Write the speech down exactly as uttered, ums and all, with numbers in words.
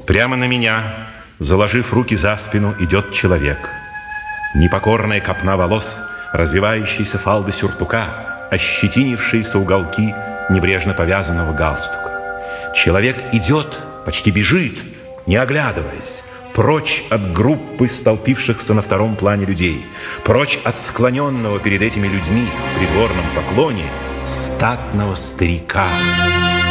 Прямо на меня, заложив руки за спину, идет человек. Непокорная копна волос, развивающиеся фалды сюртука, ощетинившиеся уголки небрежно повязанного галстука. Человек идет, почти бежит, не оглядываясь, прочь от группы столпившихся на втором плане людей, прочь от склоненного перед этими людьми в придворном поклоне статного старика.